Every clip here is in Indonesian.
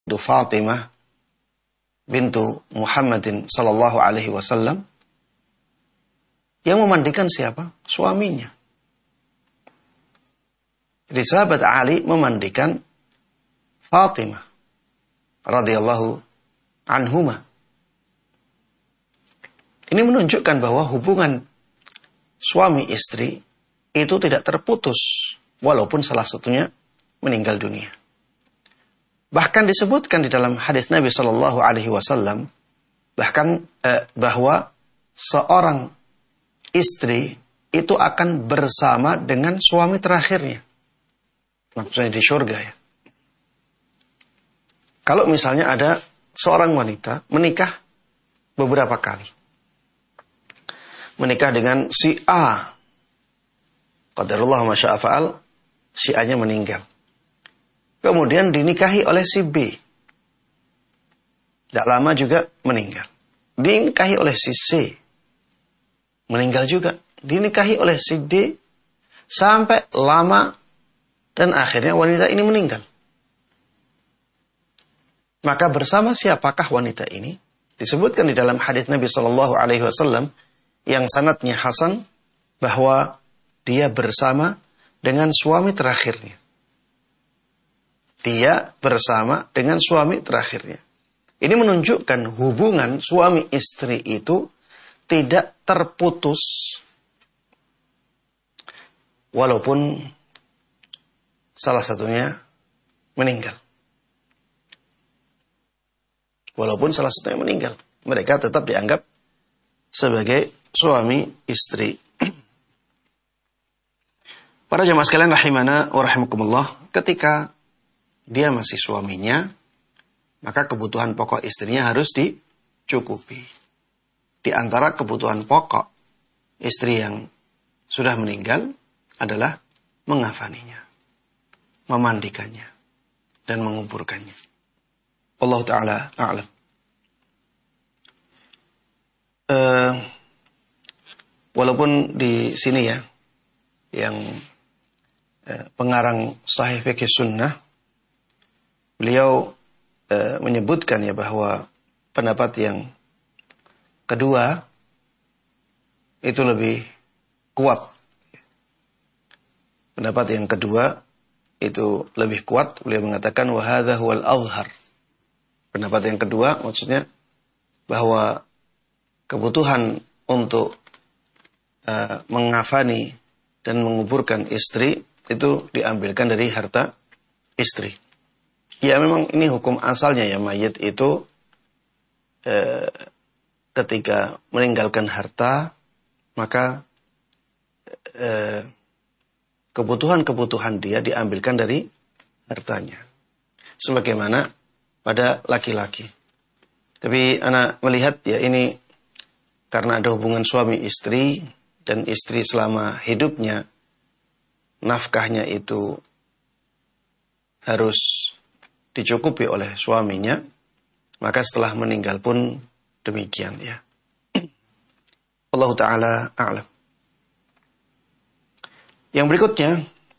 Fatimah bintu Muhammadin sallallahu alaihi wasallam, yang memandikan siapa? Suaminya. Jadi sahabat Ali memandikan Fatimah radhiyallahu anhuma. Ini menunjukkan bahwa hubungan suami istri itu tidak terputus walaupun salah satunya meninggal dunia. Bahkan disebutkan di dalam hadis Nabi Shallallahu Alaihi Wasallam bahwa seorang istri itu akan bersama dengan suami terakhirnya, maksudnya di surga ya. Kalau misalnya ada seorang wanita menikah beberapa kali, menikah dengan si A, qadarullah ma syaa fa'al, si A-nya meninggal. Kemudian dinikahi oleh si B. Tidak lama juga meninggal. Dinikahi oleh si C. Meninggal juga. Dinikahi oleh si D. Sampai lama. Dan akhirnya wanita ini meninggal. Maka bersama siapakah wanita ini? Disebutkan di dalam hadis Nabi SAW yang sanadnya hasan, bahwa dia bersama dengan suami terakhirnya. Dia bersama dengan suami terakhirnya. Ini menunjukkan hubungan suami istri itu tidak terputus walaupun salah satunya meninggal. Walaupun salah satunya meninggal, mereka tetap dianggap sebagai suami istri. Para jamaah sekalian rahimana wa rahimakumullah, ketika dia masih suaminya, maka kebutuhan pokok istrinya harus dicukupi. Di antara kebutuhan pokok istri yang sudah meninggal adalah mengafaninya, memandikannya, dan menguburkannya. Allah Ta'ala a'lam. Walaupun di sini ya, yang pengarang Sahih Fiqh Sunnah, beliau menyebutkan ya bahwa pendapat yang kedua itu lebih kuat. Pendapat yang kedua itu lebih kuat. Beliau mengatakan wa hadza huwal azhar. Pendapat yang kedua maksudnya bahwa kebutuhan untuk mengafani dan menguburkan istri itu diambilkan dari harta istri. Ya memang ini hukum asalnya ya, mayit itu ketika meninggalkan harta, maka kebutuhan-kebutuhan dia diambilkan dari hartanya. Sebagaimana pada laki-laki. Tapi anak melihat ya ini karena ada hubungan suami istri, dan istri selama hidupnya nafkahnya itu harus dicukupi oleh suaminya, maka setelah meninggal pun demikian ya. Allah Ta'ala a'lam. Yang berikutnya,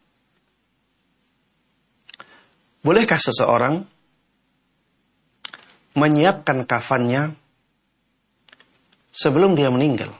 bolehkah seseorang menyiapkan kafannya sebelum dia meninggal?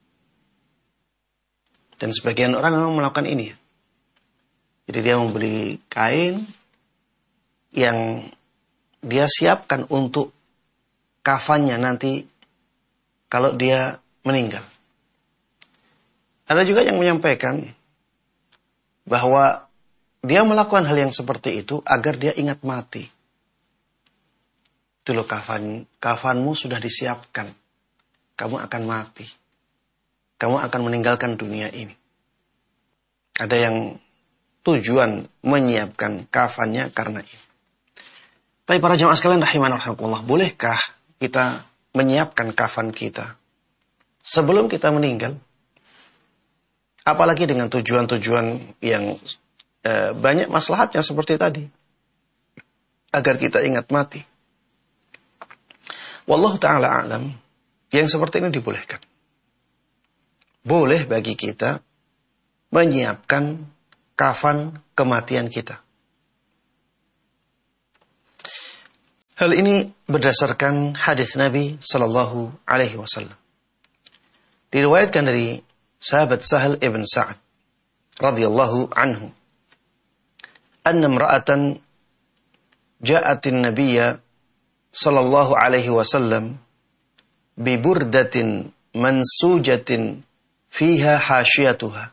Dan sebagian orang memang melakukan ini. Jadi dia membeli kain yang dia siapkan untuk kafannya nanti kalau dia meninggal. Ada juga yang menyampaikan bahwa dia melakukan hal yang seperti itu agar dia ingat mati. Itu loh, kafanmu sudah disiapkan. Kamu akan mati. Kamu akan meninggalkan dunia ini. Ada yang tujuan menyiapkan kafannya karena ini. Tapi para jamaah sekalian rahimana rahimakumullah, bolehkah kita menyiapkan kafan kita sebelum kita meninggal? Apalagi dengan tujuan-tujuan yang banyak maslahatnya seperti tadi. Agar kita ingat mati. Wallahu ta'ala a'lam, yang seperti ini dibolehkan. Boleh bagi kita menyiapkan kafan kematian kita. Hal ini berdasarkan hadis Nabi Sallallahu Alaihi Wasallam. Diriwayatkan dari sahabat Sahal ibn Sa'ad radhiyallahu anhu, anna imra'atan ja'atin nabiyya sallallahu alaihi wasallam bi burdatin mansujatin fiha hasyiyatuha.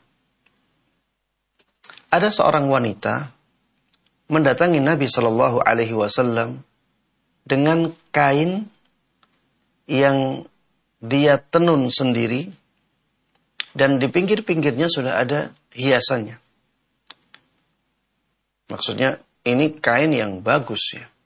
Ada seorang wanita mendatangi Nabi sallallahu alaihi wasallam dengan kain yang dia tenun sendiri dan di pinggir-pinggirnya sudah ada hiasannya. Maksudnya ini kain yang bagus ya.